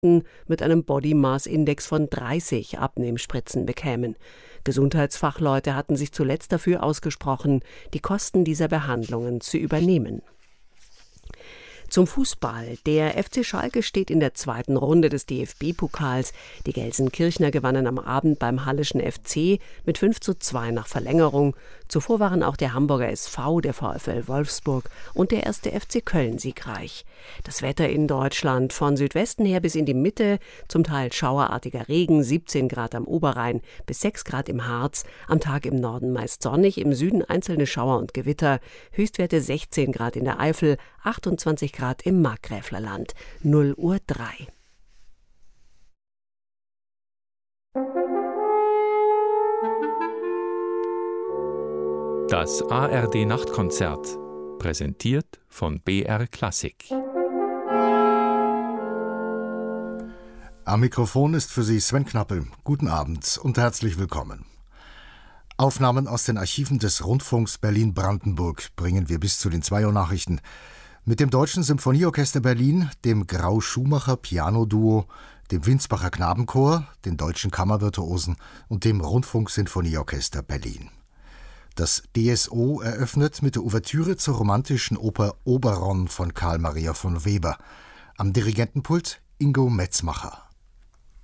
Kunden mit einem Body Mass Index von 30 Abnehmspritzen bekämen. Gesundheitsfachleute hatten sich zuletzt dafür ausgesprochen, die Kosten dieser Behandlungen zu übernehmen. Zum Fußball. Der FC Schalke steht in der zweiten Runde des DFB-Pokals. Die Gelsenkirchner gewannen am Abend beim Halleschen FC mit 5:2 nach Verlängerung. Zuvor waren auch der Hamburger SV, der VfL Wolfsburg und der 1. FC Köln siegreich. Das Wetter in Deutschland: von Südwesten her bis in die Mitte, zum Teil schauerartiger Regen, 17 Grad am Oberrhein bis 6 Grad im Harz. Am Tag im Norden meist sonnig, im Süden einzelne Schauer und Gewitter. Höchstwerte 16 Grad in der Eifel, 28 Grad im Markgräflerland. 0:03 Uhr. Das ARD-Nachtkonzert, präsentiert von BR Klassik. Am Mikrofon ist für Sie Sven Knappe. Guten Abend und herzlich willkommen. Aufnahmen aus den Archiven des Rundfunks Berlin-Brandenburg bringen wir bis zu den 2 Uhr Nachrichten. Mit dem Deutschen Symphonieorchester Berlin, dem Grau-Schumacher Piano-Duo, dem Winsbacher Knabenchor, den Deutschen Kammervirtuosen und dem Rundfunksinfonieorchester Berlin. Das DSO eröffnet mit der Ouvertüre zur romantischen Oper Oberon von Karl Maria von Weber. Am Dirigentenpult Ingo Metzmacher.